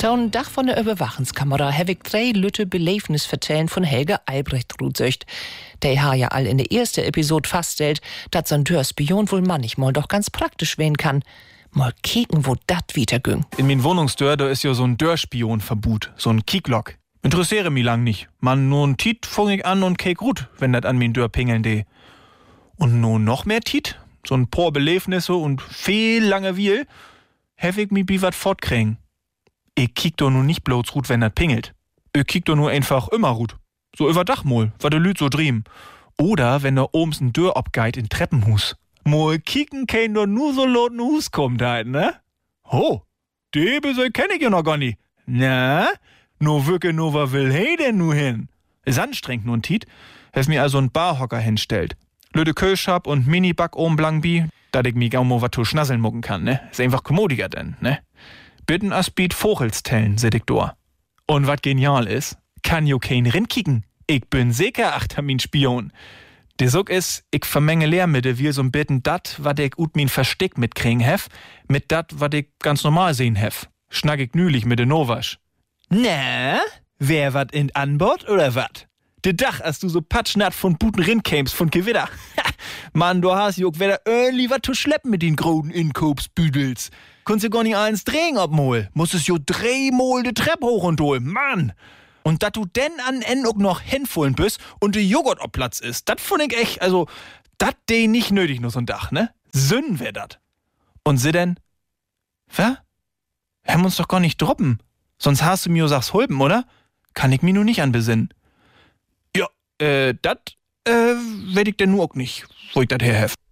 Taun Dach von der Überwachungskamera habe ich 3 Lütte Beleefnis vertellen von Helge Albrecht rutsöcht. Der ha ja all in der ersten Episode feststellt, dass so ein Dörrspion wohl manchmal doch ganz praktisch werden kann. Mal kicken, wo dat wieder ging. In min Wohnungsdörr, da ist ja so ein Dörrspion-Verbot, so ein Kieklock. Interessiere mich lang nicht. Man, nur ein Tiet fang ich an und kek gut, wenn dat an min Dörr pingeln de. Und nun noch mehr Tiet, so ein paar Beleefnisse und viel lange Wiel, hef ich mi bi wat fortkriegen. Ich kiek doch nur nicht bloß gut, wenn dat pingelt. Ich kiek doch nur einfach immer gut. So über Dachmol, wa de Lüt so driem. Oder wenn da obens ein Dörr abgeit in Treppenhus. Mal kicken kann doch nur so laut in Hus kommt halt, ne? Ho, die Besö kenn ich ja noch gar nicht. Na, nur wirklich nur wa will he denn nu hin? Ist anstrengend nun Tiet, hef mir also ein Barhocker hinstellt. Lüde Kölschab und Mini-Back oben Blangbi, dat ich mi gaum mo wat to schnasseln mucken kann, ne? Ist einfach kommodiger denn, ne? Bitten asbiet Vochels tellen, seh ich dor. Und wat genial ist, kann jo kein Rind kicken. Ich bin sicher achter min Spion. Der Sog is, ich vermenge Lehrmittel wie so ein Bitten dat, wat ich ut min Versteck mitkriegen hef, mit dat, wat ich ganz normal sehen hef. Schnack ich nülich mit de Nowasch. Na, wer wat in Anbord oder wat? De Dach, als du so patschnatt von Buten Rindkämst von Gewitter. Mann, du hast jo wieder irgendwie wat zu schleppen mit den groden Inkopsbüdels. Kunst du gar nicht eins drehen obmol. Musst es jo drehmol de Treppe hoch und hol. Mann! Und dat du denn an Ende auch noch hinfullen bist und de Joghurt ob Platz ist, dat fand ich echt, also, dat de nicht nötig nur so ein Dach, ne? Sünn wär dat. Und sie denn? Was? Haben uns doch gar nicht droppen. Sonst hast du mir sag's Hulpen, oder? Kann ich mir nur nicht anbesinnen. Ja, dat, werd ich denn nur auch nicht, wo ich dat herhef.